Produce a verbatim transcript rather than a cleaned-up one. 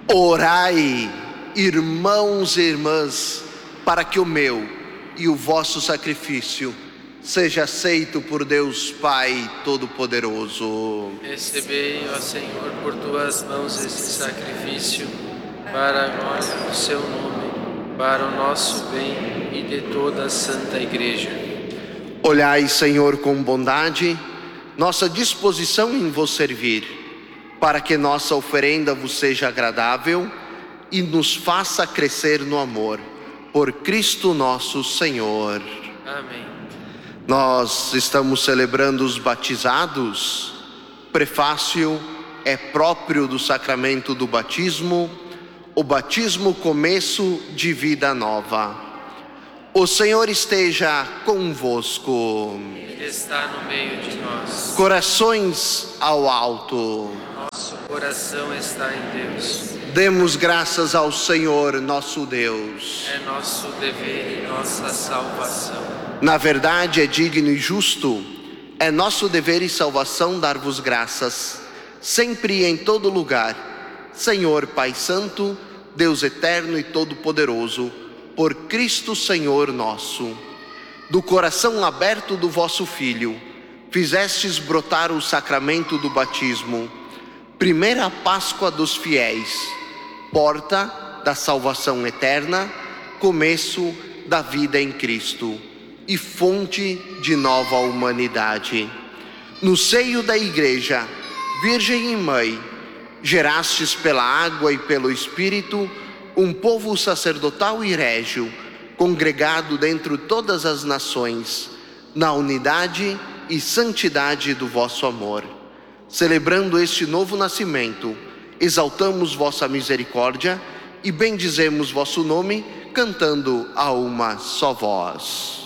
Orai, irmãos e irmãs, para que o meu e o vosso sacrifício seja aceito por Deus Pai Todo-Poderoso. Recebei, ó Senhor, por tuas mãos esse sacrifício, para a glória do seu nome, para o nosso bem e de toda a Santa Igreja. Olhai, Senhor, com bondade, nossa disposição em vos servir, para que nossa oferenda vos seja agradável e nos faça crescer no amor. Por Cristo nosso Senhor. Amém. Nós estamos celebrando os batizados. Prefácio: é próprio do sacramento do batismo, o batismo começo de vida nova. O Senhor esteja convosco. Ele está no meio de nós. Corações ao alto. Nosso coração está em Deus. Demos graças ao Senhor nosso Deus. É nosso dever e nossa salvação. Na verdade, é digno e justo, é nosso dever e salvação dar-vos graças, sempre e em todo lugar, Senhor Pai Santo, Deus eterno e todo-poderoso, por Cristo Senhor nosso. Do coração aberto do vosso Filho, fizestes brotar o sacramento do batismo, primeira Páscoa dos fiéis, porta da salvação eterna, começo da vida em Cristo e fonte de nova humanidade. No seio da Igreja, Virgem e Mãe, gerastes pela água e pelo Espírito um povo sacerdotal e régio, congregado dentre todas as nações, na unidade e santidade do vosso amor. Celebrando este novo nascimento, exaltamos vossa misericórdia e bendizemos vosso nome, cantando a uma só voz.